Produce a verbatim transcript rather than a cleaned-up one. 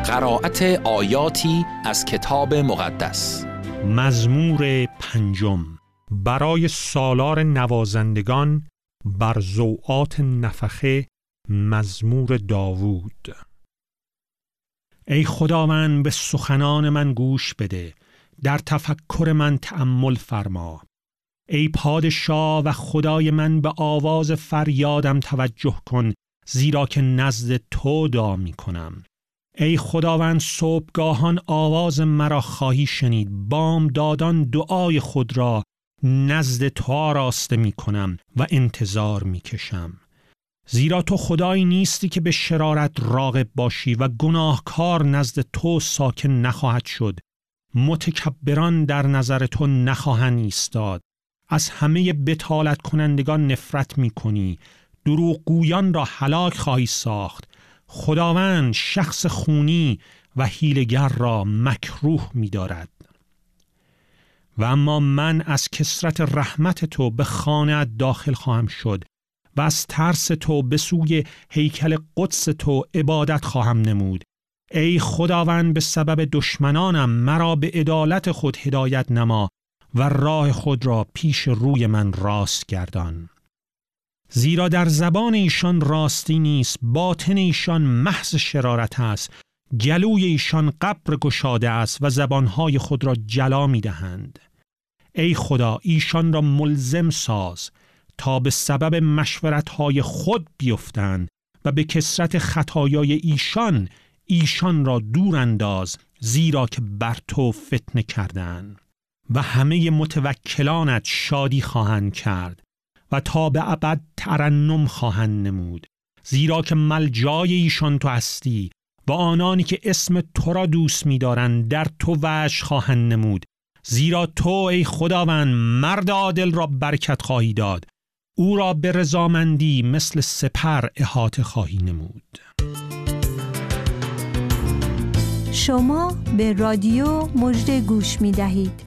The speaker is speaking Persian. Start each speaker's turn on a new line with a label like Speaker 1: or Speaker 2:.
Speaker 1: قرائت آیاتی از کتاب مقدس.
Speaker 2: مزمور پنجم. برای سالار نوازندگان بر ضوعات نفخه، مزمور داوود. ای خداوند، به سخنان من گوش بده، در تفکر من تأمل فرما. ای پادشاه و خدای من، به آواز فریادم توجه کن، زیرا که نزد تو دعا می کنم. ای خداوند، صبحگاهان آواز مرا خواهی شنید، بامدادان دعای خود را نزد تو آراسته می کنم و انتظار می کشم. زیرا تو خدایی نیستی که به شرارت راغب باشی و گناهکار نزد تو ساکن نخواهد شد. متکبران در نظر تو نخواهند ایستاد. از همه بطالت کنندگان نفرت می کنی، دروغگویان را هلاک خواهی ساخت. خداوند شخص خونی و حیله‌گر را مکروه می دارد. و اما من از کثرت رحمت تو به خانه‌ات داخل خواهم شد و از ترس تو به سوی هیکل قدس تو عبادت خواهم نمود. ای خداوند، به سبب دشمنانم مرا به عدالت خود هدایت نما و راه خود را پیش روی من راست گردان. زیرا در زبان ایشان راستی نیست، باطن ایشان محض شرارت است. گلوی ایشان قبر گشاده است و زبانهای خود را جلا می دهند. ای خدا، ایشان را ملزم ساز تا به سبب مشورتهای خود بیفتند و به کثرت خطایای ایشان ایشان را دور انداز، زیرا که بر تو فتنه کردند. و همه متوکلانت شادی خواهند کرد و تا به ابد ترنم خواهند نمود، زیرا که ملجای ایشان تو هستی و آنانی که اسم تو را دوست می دارند در تو وجه خواهند نمود. زیرا تو ای خداوند مرد عادل را برکت خواهی داد، او را به رضامندی مثل سپر احاطه خواهی نمود.
Speaker 3: شما به رادیو مژده گوش می دهید.